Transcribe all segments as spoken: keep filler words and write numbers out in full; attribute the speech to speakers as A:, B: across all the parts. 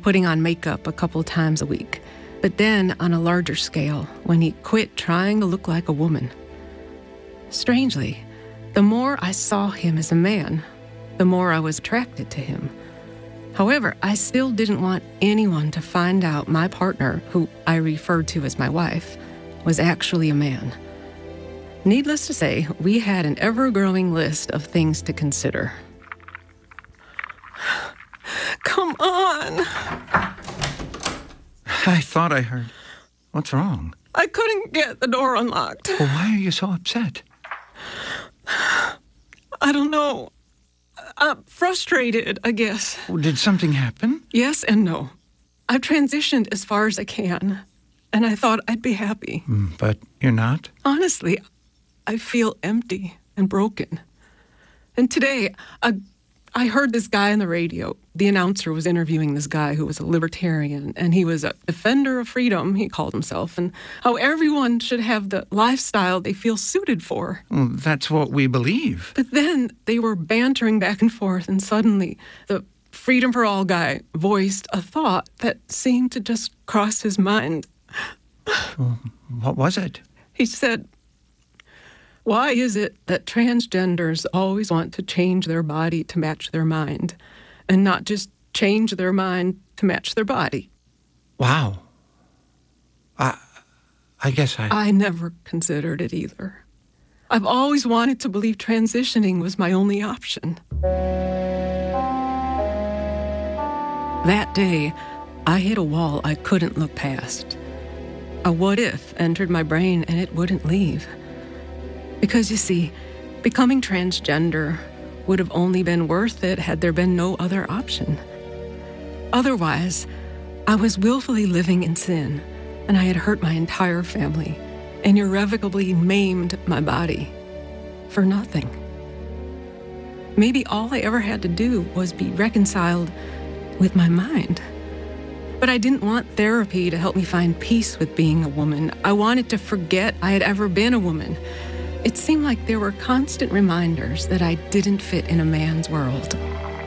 A: putting on makeup a couple times a week, but then on a larger scale when he quit trying to look like a woman. Strangely, the more I saw him as a man, the more I was attracted to him. However, I still didn't want anyone to find out my partner, who I referred to as my wife, was actually a man. Needless to say, we had an ever-growing list of things to consider. Come on!
B: I thought I heard. What's wrong?
A: I couldn't get the door unlocked.
B: Well, why are you so upset?
A: I don't know. I'm frustrated, I guess.
B: Well, did something happen?
A: Yes and no. I've transitioned as far as I can, and I thought I'd be happy.
B: Mm, but you're not?
A: Honestly, I feel empty and broken. And today, I, I heard this guy on the radio. The announcer was interviewing this guy who was a libertarian, and he was a defender of freedom, he called himself, and how everyone should have the lifestyle they feel suited for.
B: Well, that's what we believe.
A: But then they were bantering back and forth, and suddenly the Freedom for All guy voiced a thought that seemed to just cross his mind.
B: Well, what was it?
A: He said, "Why is it that transgenders always want to change their body to match their mind, and not just change their mind to match their body?"
B: Wow. I, I guess I...
A: I never considered it either. I've always wanted to believe transitioning was my only option. That day, I hit a wall I couldn't look past. A what if entered my brain and it wouldn't leave. Because you see, becoming transgender would have only been worth it had there been no other option. Otherwise, I was willfully living in sin, and I had hurt my entire family and irrevocably maimed my body for nothing. Maybe all I ever had to do was be reconciled with my mind. But I didn't want therapy to help me find peace with being a woman. I wanted to forget I had ever been a woman. It seemed like there were constant reminders that I didn't fit in a man's world.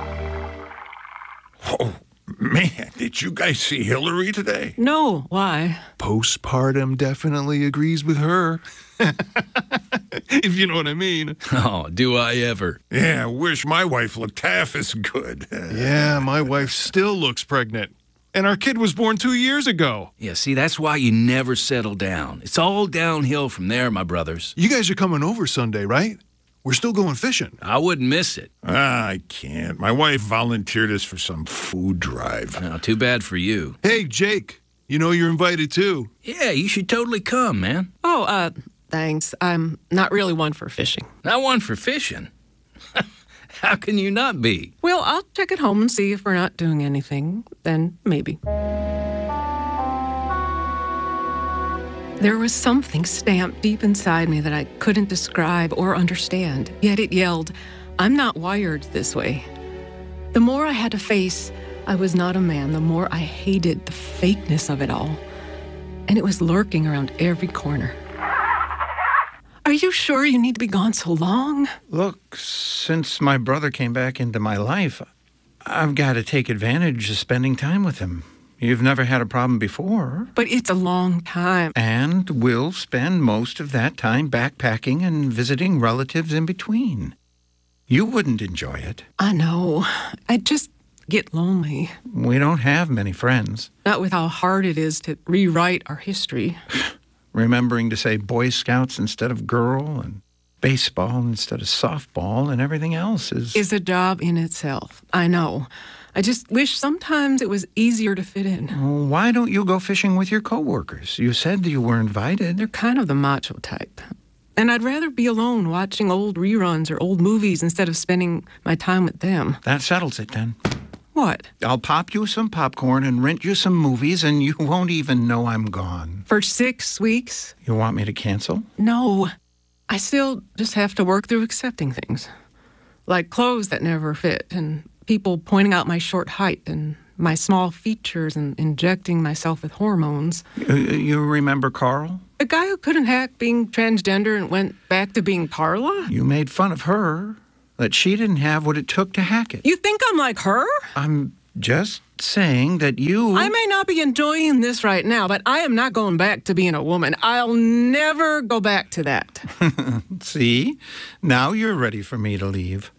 C: Oh, man, did you guys see Hillary today?
A: No, why?
D: Postpartum definitely agrees with her. If you know what I mean.
E: Oh, do I ever.
C: Yeah, I wish my wife looked half as good.
D: Yeah, my wife still looks pregnant. And our kid was born two years ago.
E: Yeah, see, that's why you never settle down. It's all downhill from there, my brothers.
D: You guys are coming over Sunday, right? We're still going fishing.
E: I wouldn't miss it.
C: Ah, I can't. My wife volunteered us for some food drive.
E: No, too bad for you.
D: Hey, Jake, you know you're invited too.
E: Yeah, you should totally come, man.
A: Oh, uh, thanks. I'm not really one for fishing.
E: Not one for fishing. How can you not be?
A: Well, I'll check at home and see if we're not doing anything. Then maybe. There was something stamped deep inside me that I couldn't describe or understand. Yet it yelled, "I'm not wired this way." The more I had to face I was not a man, the more I hated the fakeness of it all. And it was lurking around every corner. Are you sure you need to be gone so long?
B: Look, since my brother came back into my life, I've got to take advantage of spending time with him. You've never had a problem before.
A: But it's a long time.
B: And we'll spend most of that time backpacking and visiting relatives in between. You wouldn't enjoy it.
A: I know. I just get lonely.
B: We don't have many friends.
A: Not with how hard it is to rewrite our history.
B: Remembering to say Boy Scouts instead of girl and baseball instead of softball and everything else is...
A: Is a job in itself. I know. I just wish sometimes it was easier to fit in.
B: Well, why don't you go fishing with your coworkers? You said you were invited.
A: They're kind of the macho type. And I'd rather be alone watching old reruns or old movies instead of spending my time with them.
B: That settles it then.
A: What?
B: I'll pop you some popcorn and rent you some movies, and you won't even know I'm gone.
A: For six weeks?
B: You want me to cancel?
A: No. I still just have to work through accepting things. Like clothes that never fit, and people pointing out my short height and my small features and injecting myself with hormones.
B: You, you remember Carl?
A: The guy who couldn't hack being transgender and went back to being Carla?
B: You made fun of her. That she didn't have what it took to hack it.
A: You think I'm like her?
B: I'm just just saying that you...
A: I may not be enjoying this right now, but I am not going back to being a woman. I'll never go back to that.
B: See? Now you're ready for me to leave.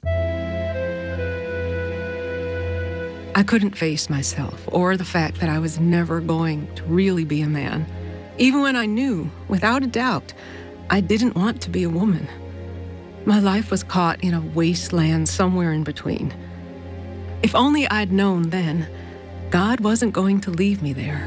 A: I couldn't face myself or the fact that I was never going to really be a man, even when I knew, without a doubt, I didn't want to be a woman. My life was caught in a wasteland somewhere in between. If only I'd known then, God wasn't going to leave me there.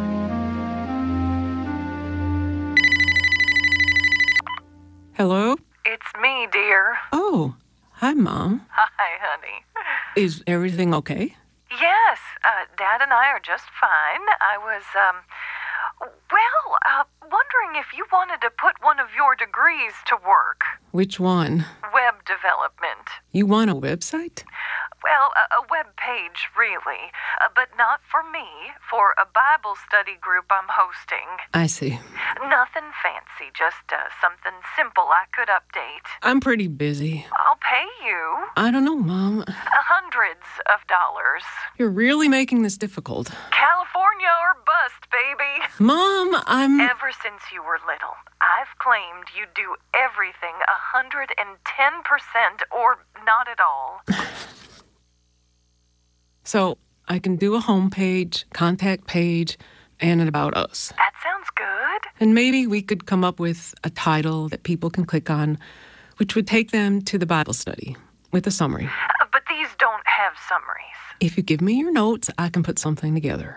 A: Hello?
F: It's me, dear.
A: Oh, hi, Mom.
F: Hi, honey.
A: Is everything okay?
F: Yes, uh, Dad and I are just fine. I was, um, well, uh, wondering if you wanted to put one of your degrees to work.
A: Which one?
F: Web development.
A: You want a website?
F: Well, a, a web page, really, uh, but not for me, for a Bible study group I'm hosting.
A: I see.
F: Nothing fancy, just uh, something simple I could update.
A: I'm pretty busy.
F: I'll pay you.
A: I don't know, Mom.
F: Hundreds of dollars.
A: You're really making this difficult.
F: California or bust, baby.
A: Mom, I'm...
F: Ever since you were little, I've claimed you do everything one hundred ten percent or not at all.
A: So I can do a homepage, contact page, and an About Us.
F: That sounds good.
A: And maybe we could come up with a title that people can click on, which would take them to the Bible study with a summary.
F: Uh, but these don't have summaries.
A: If you give me your notes, I can put something together.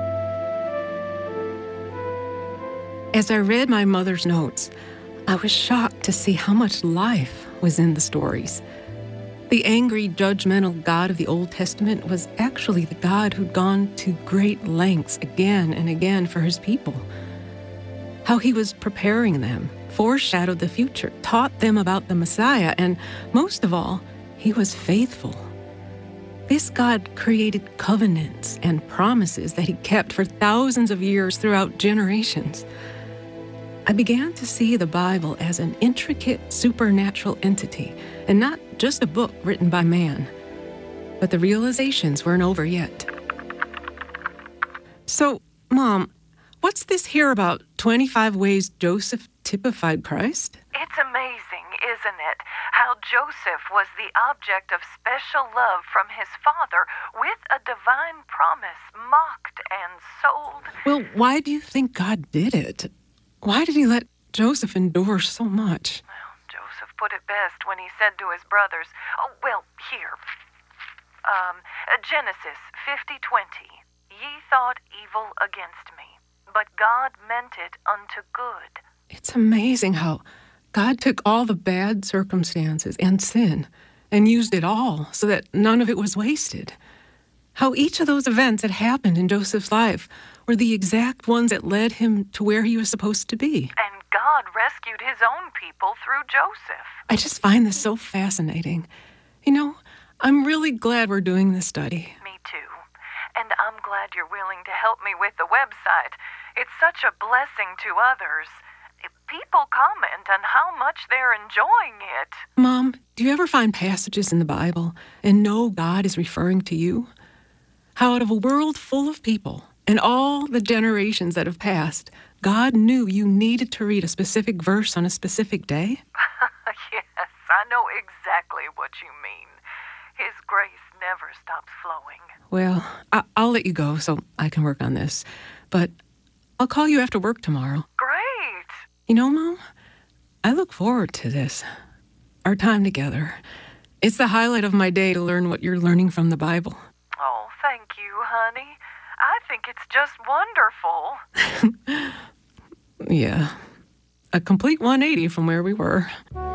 A: As I read my mother's notes, I was shocked to see how much life was in the stories. The angry, judgmental God of the Old Testament was actually the God who'd gone to great lengths again and again for his people. How he was preparing them, foreshadowed the future, taught them about the Messiah, and most of all, he was faithful. This God created covenants and promises that he kept for thousands of years throughout generations. I began to see the Bible as an intricate supernatural entity and not just a book written by man. But the realizations weren't over yet. So, Mom, what's this here about twenty-five ways Joseph typified Christ?
F: It's amazing, isn't it? How Joseph was the object of special love from his father with a divine promise mocked and sold.
A: Well, why do you think God did it? Why did he let Joseph endure so much?
F: Well, Joseph put it best when he said to his brothers, oh, well, here. Um, Genesis fifty twenty. Ye thought evil against me, but God meant it unto good.
A: It's amazing how God took all the bad circumstances and sin and used it all so that none of it was wasted. How each of those events that happened in Joseph's life were the exact ones that led him to where he was supposed to be.
F: And God rescued his own people through Joseph.
A: I just find this so fascinating. You know, I'm really glad we're doing this study.
F: Me too. And I'm glad you're willing to help me with the website. It's such a blessing to others. People comment on how much they're enjoying it.
A: Mom, do you ever find passages in the Bible and know God is referring to you? How out of a world full of people and all the generations that have passed, God knew you needed to read a specific verse on a specific day?
F: Yes, I know exactly what you mean. His grace never stops flowing.
A: Well, I- I'll let you go so I can work on this. But I'll call you after work tomorrow.
F: Great.
A: You know, Mom, I look forward to this. Our time together. It's the highlight of my day to learn what you're learning from the Bible.
F: Oh, thank you, honey. I think it's just wonderful.
A: Yeah. A complete one eighty from where we were.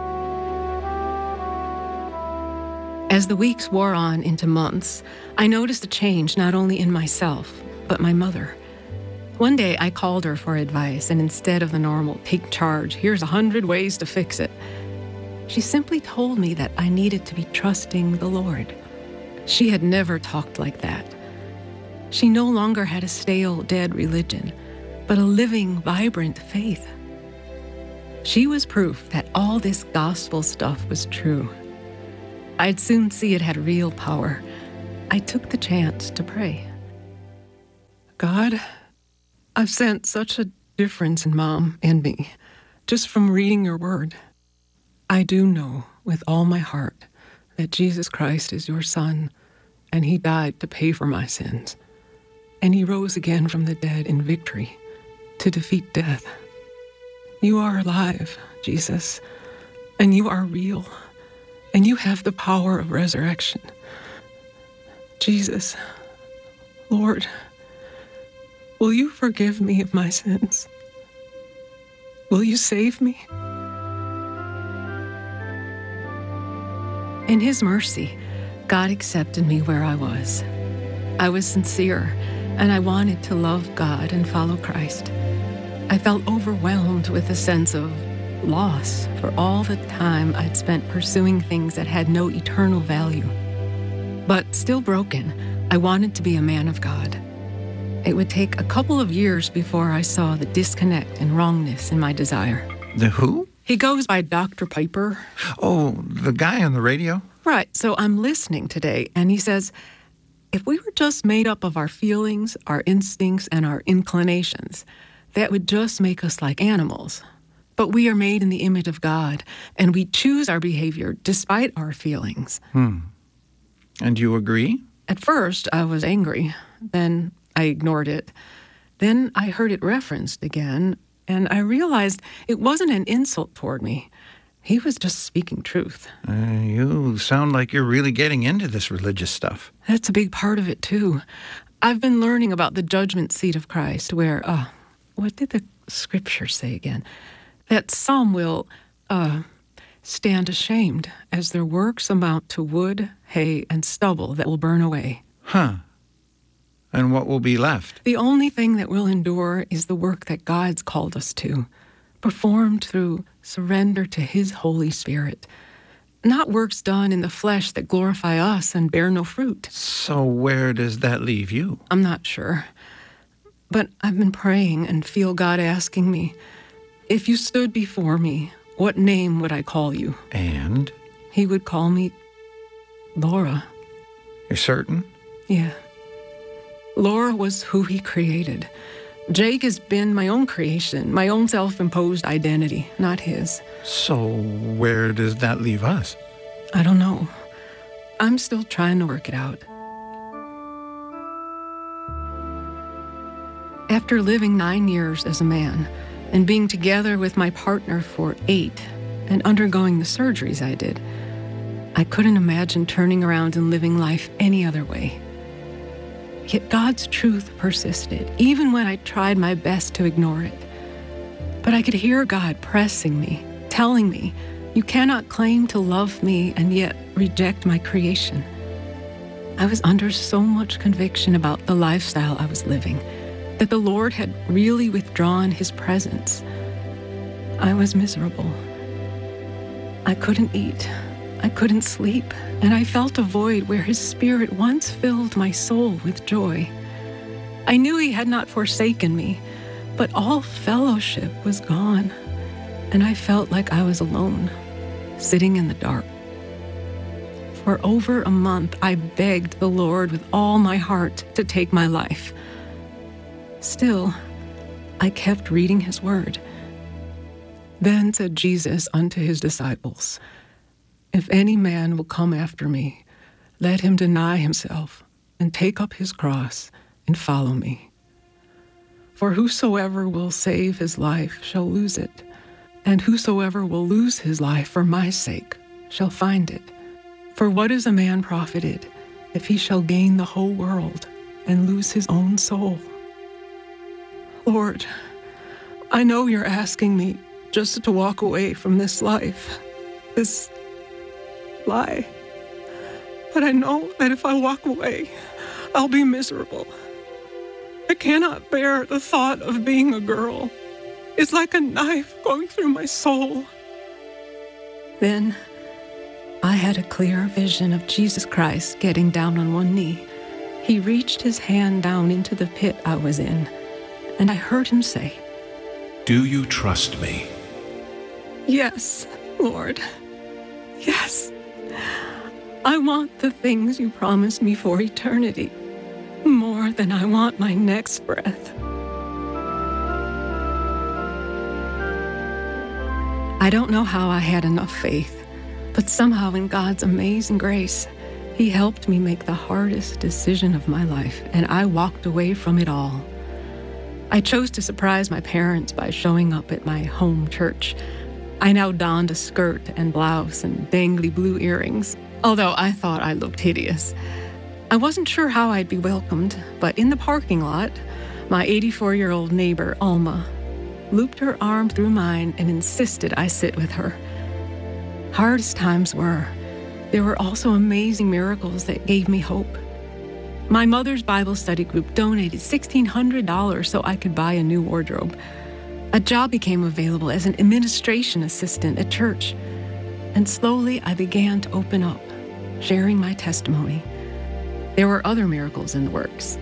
A: As the weeks wore on into months, I noticed a change not only in myself, but my mother. One day I called her for advice, and instead of the normal, take charge, here's a hundred ways to fix it, she simply told me that I needed to be trusting the Lord. She had never talked like that. She no longer had a stale, dead religion, but a living, vibrant faith. She was proof that all this gospel stuff was true. I'd soon see it had real power. I took the chance to pray. God, I've sensed such a difference in Mom and me, just from reading your word. I do know with all my heart that Jesus Christ is your Son, and he died to pay for my sins. And he rose again from the dead in victory to defeat death. You are alive, Jesus, and you are real, and you have the power of resurrection. Jesus, Lord, will you forgive me of my sins? Will you save me? In his mercy, God accepted me where I was. I was sincere, and I wanted to love God and follow Christ. I felt overwhelmed with a sense of loss for all the time I'd spent pursuing things that had no eternal value. But still broken, I wanted to be a man of God. It would take a couple of years before I saw the disconnect and wrongness in my desire.
B: The who?
A: He goes by Doctor Piper.
B: Oh, the guy on the radio?
A: Right, so I'm listening today, and he says, if we were just made up of our feelings, our instincts, and our inclinations, that would just make us like animals. But we are made in the image of God, and we choose our behavior despite our feelings.
B: Hmm. And you agree?
A: At first, I was angry. Then I ignored it. Then I heard it referenced again, and I realized it wasn't an insult toward me. He was just speaking truth.
B: Uh, you sound like you're really getting into this religious stuff.
A: That's a big part of it, too. I've been learning about the judgment seat of Christ, where, uh, what did the scripture say again? That some will, uh, stand ashamed as their works amount to wood, hay, and stubble that will burn away.
B: Huh. And what will be left?
A: The only thing that will endure is the work that God's called us to, performed through surrender to his Holy Spirit, not works done in the flesh that glorify us and bear no fruit.
B: So where does that leave you?
A: I'm not sure. But I've been praying and feel God asking me, if you stood before me, what name would I call you?
B: And?
A: He would call me Laura.
B: You're certain?
A: Yeah. Laura was who he created. Jake has been my own creation, my own self-imposed identity, not his.
B: So where does that leave us?
A: I don't know. I'm still trying to work it out. After living nine years as a man and being together with my partner for eight and undergoing the surgeries I did, I couldn't imagine turning around and living life any other way. Yet God's truth persisted, even when I tried my best to ignore it. But I could hear God pressing me, telling me, you cannot claim to love me and yet reject my creation. I was under so much conviction about the lifestyle I was living, that the Lord had really withdrawn his presence. I was miserable. I couldn't eat. I couldn't sleep, and I felt a void where his spirit once filled my soul with joy. I knew he had not forsaken me, but all fellowship was gone, and I felt like I was alone, sitting in the dark. For over a month, I begged the Lord with all my heart to take my life. Still, I kept reading his word. Then said Jesus unto his disciples, if any man will come after me, let him deny himself and take up his cross and follow me. For whosoever will save his life shall lose it, and whosoever will lose his life for my sake shall find it. For what is a man profited if he shall gain the whole world and lose his own soul? Lord, I know you're asking me just to walk away from this life, this lie. But I know that if I walk away, I'll be miserable. I cannot bear the thought of being a girl. It's like a knife going through my soul. Then I had a clear vision of Jesus Christ getting down on one knee. He reached his hand down into the pit I was in, and I heard him say,
G: do you trust me?
A: Yes, Lord. Yes. I want the things you promised me for eternity, more more than I want my next breath. I don't know how I had enough faith, but somehow in God's amazing grace, He helped me make the hardest decision of my life, and I walked away from it all. I chose to surprise my parents by showing up at my home church. I now donned a skirt and blouse and dangly blue earrings, although I thought I looked hideous. I wasn't sure how I'd be welcomed, but in the parking lot, my eighty-four-year-old neighbor, Alma, looped her arm through mine and insisted I sit with her. Hard as times were, there were also amazing miracles that gave me hope. My mother's Bible study group donated sixteen hundred dollars so I could buy a new wardrobe. A job became available as an administration assistant at church. And slowly I began to open up, sharing my testimony. There were other miracles in the works.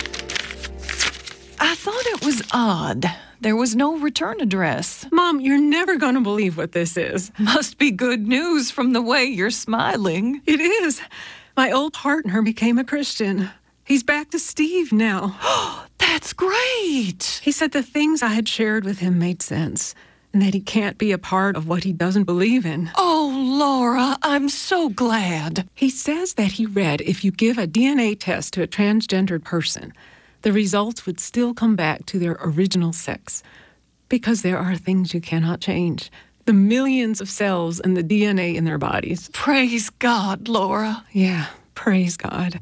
H: I thought it was odd. There was no return address.
A: Mom, you're never going to believe what this is.
H: Must be good news from the way you're smiling.
A: It is. My old partner became a Christian. He's back to Steve now.
H: That's great.
A: He said the things I had shared with him made sense, and that he can't be a part of what he doesn't believe in.
H: Oh, Laura, I'm so glad.
A: He says that he read if you give a D N A test to a transgendered person, the results would still come back to their original sex, because there are things you cannot change. The millions of cells and the D N A in their bodies.
H: Praise God, Laura.
A: Yeah, praise God.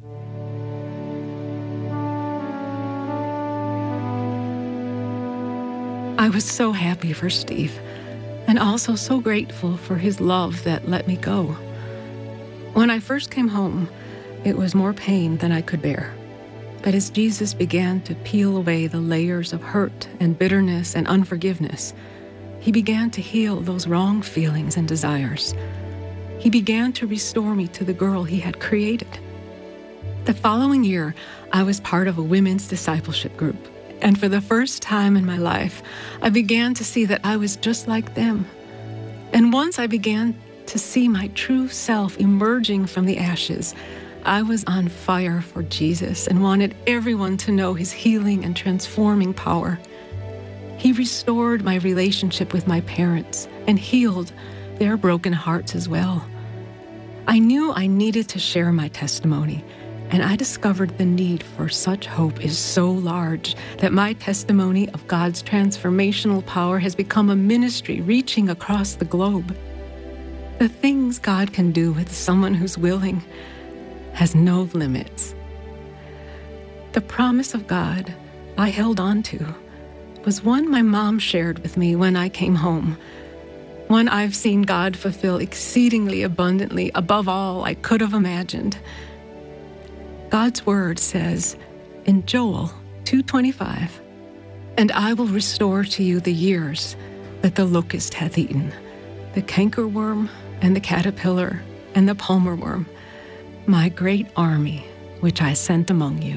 A: I was so happy for Steve, and also so grateful for his love that let me go. When I first came home, it was more pain than I could bear. But as Jesus began to peel away the layers of hurt and bitterness and unforgiveness, He began to heal those wrong feelings and desires. He began to restore me to the girl He had created. The following year, I was part of a women's discipleship group, and for the first time in my life, I began to see that I was just like them. And once I began to see my true self emerging from the ashes, I was on fire for Jesus and wanted everyone to know His healing and transforming power. He restored my relationship with my parents and healed their broken hearts as well. I knew I needed to share my testimony, and I discovered the need for such hope is so large that my testimony of God's transformational power has become a ministry reaching across the globe. The things God can do with someone who's willing has no limits. The promise of God I held on to was one my mom shared with me when I came home, one I've seen God fulfill exceedingly abundantly above all I could have imagined. God's word says in Joel two twenty-five, "And I will restore to you the years that the locust hath eaten, the cankerworm and the caterpillar and the palmer worm, my great army which I sent among you."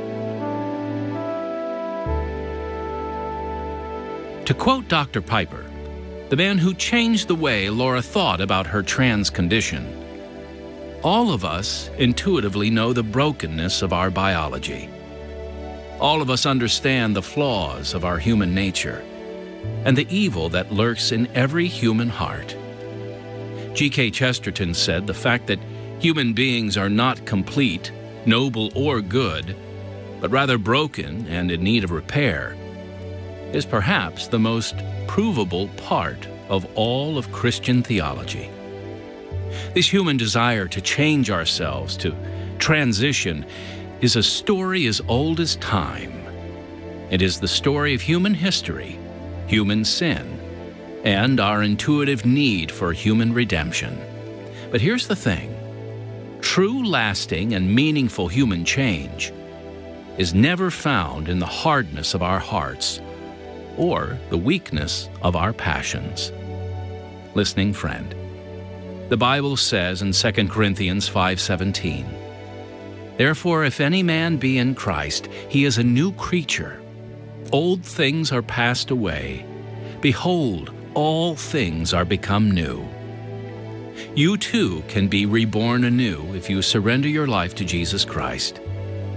E: To quote Doctor Piper, the man who changed the way Laura thought about her trans condition, all of us intuitively know the brokenness of our biology. All of us understand the flaws of our human nature and the evil that lurks in every human heart. G K Chesterton said the fact that human beings are not complete, noble, or good, but rather broken and in need of repair, is perhaps the most provable part of all of Christian theology. This human desire to change ourselves, to transition, is a story as old as time. It is the story of human history, human sin, and our intuitive need for human redemption. But here's the thing. True, lasting, and meaningful human change is never found in the hardness of our hearts or the weakness of our passions. Listening friend, the Bible says in Second Corinthians five seventeen, "Therefore, if any man be in Christ, he is a new creature. Old things are passed away. Behold, all things are become new." You too can be reborn anew if you surrender your life to Jesus Christ.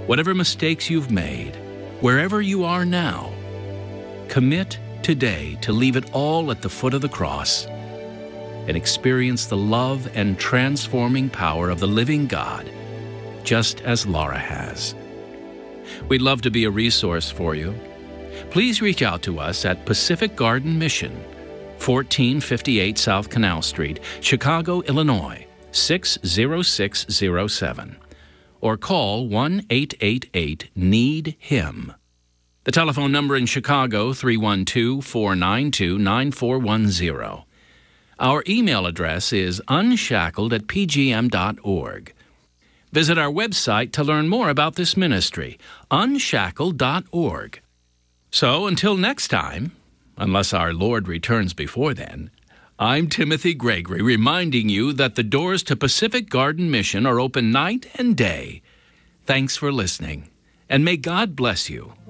E: Whatever mistakes you've made, wherever you are now, commit today to leave it all at the foot of the cross and experience the love and transforming power of the living God, just as Laura has. We'd love to be a resource for you. Please reach out to us at Pacific Garden Mission, fourteen fifty-eight South Canal Street, Chicago, Illinois, six zero six zero seven, or call one eight eight eight need him. The telephone number in Chicago, three one two, four nine two, nine four one zero. Our email address is unshackled at p g m dot org. Visit our website to learn more about this ministry, unshackled dot org. So until next time, unless our Lord returns before then, I'm Timothy Gregory, reminding you that the doors to Pacific Garden Mission are open night and day. Thanks for listening, and may God bless you